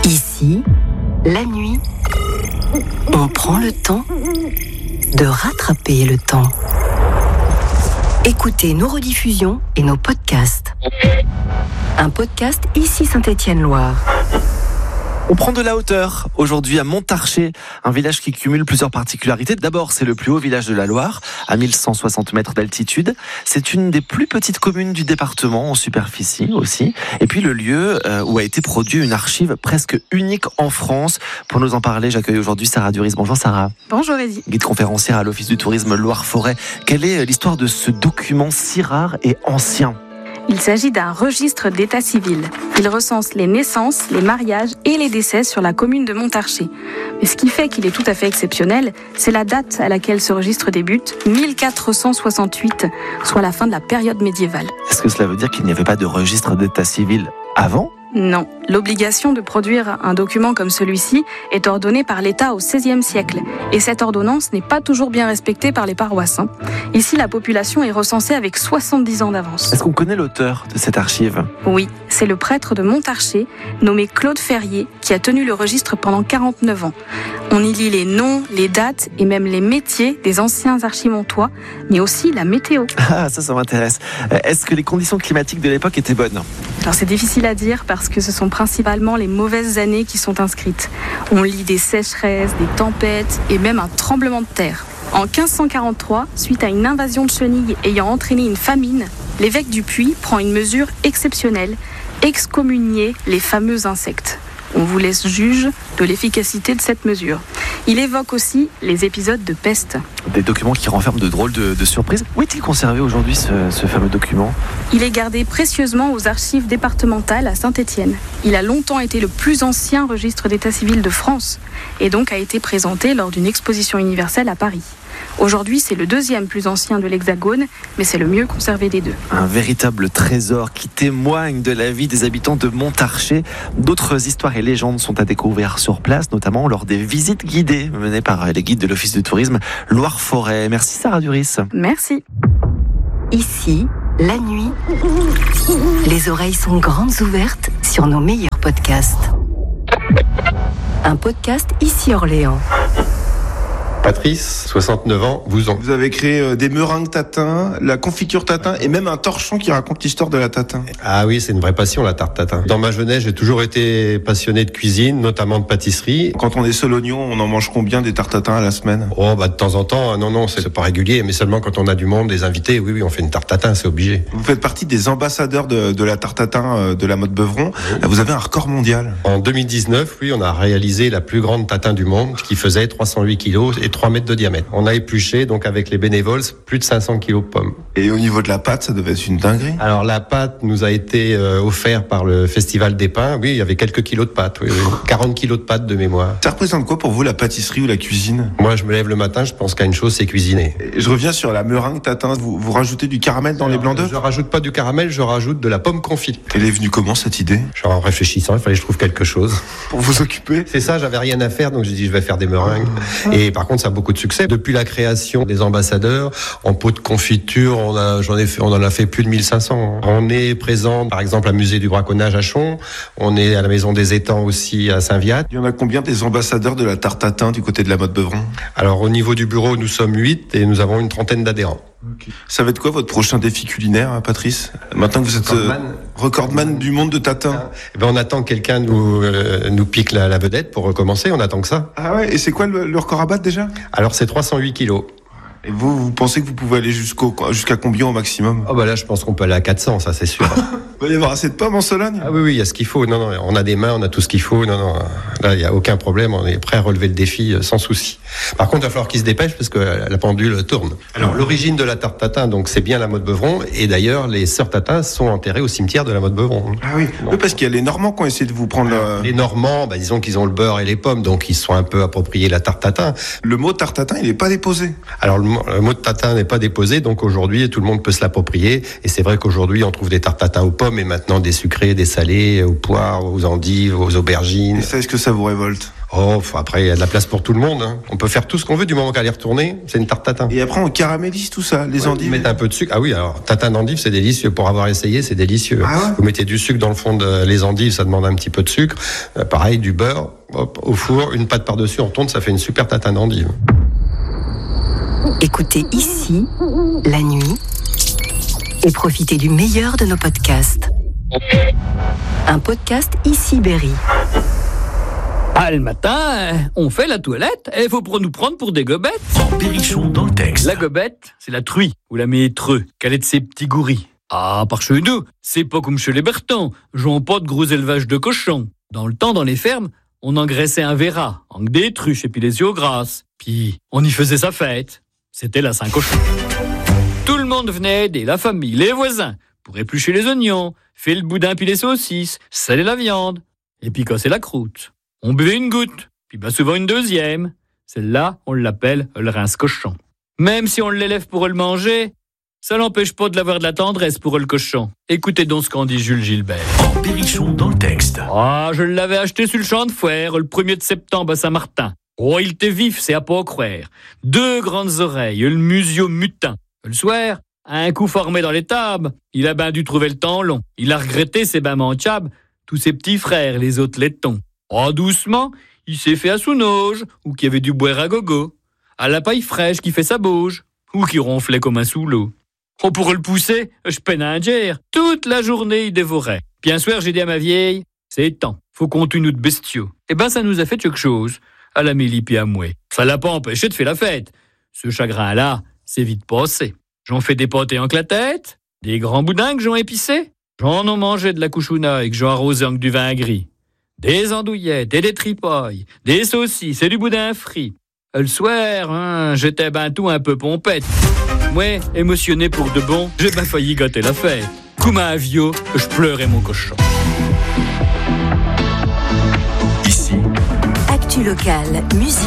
Ici, la nuit, on prend le temps de rattraper le temps. Écoutez nos rediffusions et nos podcasts. Un podcast Ici Saint-Étienne-Loire. On prend de la hauteur aujourd'hui à Montarcher, un village qui cumule plusieurs particularités. D'abord, c'est le plus haut village de la Loire, à 1160 mètres d'altitude. C'est une des plus petites communes du département, en superficie aussi. Et puis le lieu où a été produit une archive presque unique en France. Pour nous en parler, j'accueille aujourd'hui Sarah Duris. Bonjour Sarah. Bonjour Eddy. Guide conférencière à l'Office du tourisme Loire-Forêt. Quelle est l'histoire de ce document si rare et ancien ? Il s'agit d'un registre d'état civil. Il recense les naissances, les mariages et les décès sur la commune de Montarcher. Mais ce qui fait qu'il est tout à fait exceptionnel, c'est la date à laquelle ce registre débute, 1468, soit la fin de la période médiévale. Est-ce que cela veut dire qu'il n'y avait pas de registre d'état civil avant ? Non, l'obligation de produire un document comme celui-ci est ordonnée par l'État au XVIe siècle. Et cette ordonnance n'est pas toujours bien respectée par les paroisses. Ici, la population est recensée avec 70 ans d'avance. Est-ce qu'on connaît l'auteur de cette archive ? Oui, c'est le prêtre de Montarcher, nommé Claude Ferrier, qui a tenu le registre pendant 49 ans. On y lit les noms, les dates et même les métiers des anciens archimontois, mais aussi la météo. Ah, ça m'intéresse. Est-ce que les conditions climatiques de l'époque étaient bonnes ? Alors c'est difficile à dire parce que ce sont principalement les mauvaises années qui sont inscrites. On lit des sécheresses, des tempêtes et même un tremblement de terre. En 1543, suite à une invasion de chenilles ayant entraîné une famine, l'évêque du Puy prend une mesure exceptionnelle, excommunier les fameux insectes. On vous laisse juge de l'efficacité de cette mesure. Il évoque aussi les épisodes de peste. Des documents qui renferment de drôles de surprises. Où est-il conservé aujourd'hui ce fameux document ? Il est gardé précieusement aux archives départementales à Saint-Étienne. Il a longtemps été le plus ancien registre d'état civil de France et donc a été présenté lors d'une exposition universelle à Paris. Aujourd'hui, c'est le deuxième plus ancien de l'Hexagone, mais c'est le mieux conservé des deux. Un véritable trésor qui témoigne de la vie des habitants de Montarcher. D'autres histoires et légendes sont à découvrir sur place, notamment lors des visites guidées menées par les guides de l'Office du tourisme Loire-Forêt. Merci Sarah Duris. Merci. Ici, la nuit, les oreilles sont grandes ouvertes sur nos meilleurs podcasts. Un podcast Ici Orléans. Patrice, 69 ans, Vouzon. Vous avez créé des meringues tatin, la confiture tatin et même un torchon qui raconte l'histoire de la tatin. Ah oui, c'est une vraie passion la tarte tatin. Dans ma jeunesse, j'ai toujours été passionné de cuisine, notamment de pâtisserie. Quand on est seul oignon, on en mange combien des tartes tatin à la semaine ? Oh de temps en temps, non, c'est pas régulier, mais seulement quand on a du monde, des invités, oui, on fait une tarte tatin, c'est obligé. Vous faites partie des ambassadeurs de la tarte tatin de la Motte Beuvron. Oui. Vous avez un record mondial. En 2019, oui, on a réalisé la plus grande tatin du monde qui faisait 308 kilos et 3 mètres de diamètre. On a épluché, donc avec les bénévoles, plus de 500 kilos de pommes. Et au niveau de la pâte, ça devait être une dinguerie. Alors la pâte nous a été offerte par le Festival des Pains. Oui, il y avait quelques kilos de pâte. Oui. 40 kilos de pâte de mémoire. Ça représente quoi pour vous, la pâtisserie ou la cuisine ? Moi, je me lève le matin, je pense qu'à une chose, c'est cuisiner. Et je reviens sur la meringue tatin. Vous rajoutez du caramel dans les blancs d'œufs ? Je rajoute pas du caramel, je rajoute de la pomme confite. Elle est venue comment cette idée ? Genre en réfléchissant, il fallait que je trouve quelque chose. Pour vous occuper ? C'est ça, j'avais rien à faire, donc j'ai dit je vais faire des meringues. Et par contre, ça a beaucoup de succès. Depuis la création des ambassadeurs, en pot de confiture, on en a fait plus de 1500. On est présent, par exemple, à Musée du Braconnage à Chon. On est à la Maison des Étangs aussi à Saint-Viat. Il y en a combien des ambassadeurs de la tarte tatin du côté de la Motte Beuvron ? Alors, au niveau du bureau, nous sommes 8 et nous avons une trentaine d'adhérents. Okay. Ça va être quoi votre prochain défi culinaire, Patrice ? Maintenant que vous êtes recordman du monde de tatin. On attend que quelqu'un nous pique la vedette pour recommencer, on attend que ça. Ah ouais, et c'est quoi le record à battre déjà ? Alors c'est 308 kilos. Et vous pensez que vous pouvez aller jusqu'à combien au maximum ? Là, je pense qu'on peut aller à 400, ça c'est sûr. Il va y avoir assez de pommes en Sologne ? Ah oui, il y a ce qu'il faut. Non, on a des mains, on a tout ce qu'il faut. Non, là, il n'y a aucun problème. On est prêt à relever le défi sans souci. Par contre, il va falloir qu'il se dépêche parce que la pendule tourne. Alors, l'origine de la tarte tatin, donc, c'est bien la Motte Beuvron. Et d'ailleurs, les sœurs Tatin sont enterrées au cimetière de la Motte Beuvron. Ah oui, donc, parce qu'il y a les Normands qui ont essayé de vous prendre... Les Normands, disons qu'ils ont le beurre et les pommes, donc ils se sont un peu appropriés la tarte tatin. Le mot tarte tatin, il n'est pas déposé. Alors, le le mot de tatin n'est pas déposé, donc aujourd'hui tout le monde peut se l'approprier. Et c'est vrai qu'aujourd'hui on trouve des tartes tatin aux pommes et maintenant des sucrés, des salés, aux poires, aux endives, aux aubergines. Et ça, est-ce que ça vous révolte? Après il y a de la place pour tout le monde. Hein. On peut faire tout ce qu'on veut du moment qu'elle est retournée. C'est une tarte tatin. Et après on caramélise tout ça, les endives. Vous mettez un peu de sucre. Ah oui, alors tatin d'endives c'est délicieux. Pour avoir essayé, c'est délicieux. Ah ouais. Vous mettez du sucre dans le fond les endives, ça demande un petit peu de sucre. Pareil, du beurre, hop, au four, une pâte par-dessus, on tourne, ça fait une super tatin d'endives. Écoutez ici, la nuit, et profitez du meilleur de nos podcasts. Un podcast Ici Berry. Ah, le matin, on fait la toilette et il faut nous prendre pour des gobettes. Berrichon dans le texte. La gobette, c'est la truie, ou la métreux, qu'elle est de ses petits gouris. Ah, par chez nous, c'est pas comme chez les Bertans, jouons pas de gros élevage de cochons. Dans le temps, dans les fermes, on engraissait un verra, avec des truches et puis les yeux grasses. Puis, on y faisait sa fête. C'était la Saint-Cochon. Tout le monde venait aider, la famille, les voisins, pour éplucher les oignons, faire le boudin puis les saucisses, saler la viande, et puis casser la croûte. On buvait une goutte, puis souvent une deuxième. Celle-là, on l'appelle le rince-cochon. Même si on l'élève pour le manger, ça n'empêche pas de l'avoir de la tendresse pour le cochon. Écoutez donc ce qu'en dit Jules Gilbert. Berrichon dans le texte. Ah, je l'avais acheté sur le champ de foire le 1er de septembre à Saint-Martin. Oh, il était vif, c'est à pas croire. 2 grandes oreilles, le musio mutin. Le soir, un coup formé dans les tables, il a ben dû trouver le temps long. Il a regretté ses bains manchables, tous ses petits frères, les autres laitons. Oh, doucement, il s'est fait à Sounoge, ou qui avait dû boire à gogo. À la paille fraîche qui fait sa bauge, ou qui ronflait comme un sous l'eau. Oh, pour le pousser, je peine à dire. Toute la journée, il dévorait. Puis un soir, j'ai dit à ma vieille, c'est temps, faut qu'on tue nous de bestiaux. Eh ben, ça nous a fait quelque chose, à la Mélie puis à moi. Ça l'a pas empêché de faire la fête. Ce chagrin-là, c'est vite passé. J'en fais des pâtés en tête, des grands boudins que j'en épicé. J'en ai mangé de la couchouna et que j'en arrosé avec du vin gris. Des andouillettes et des tripailles, des saucisses et du boudin frit. Le soir, j'étais ben tout un peu pompette. Moi, émotionné pour de bon, j'ai ben failli gâter la fête. Comme un vieux, je pleurais mon cochon. Actu locale, musique.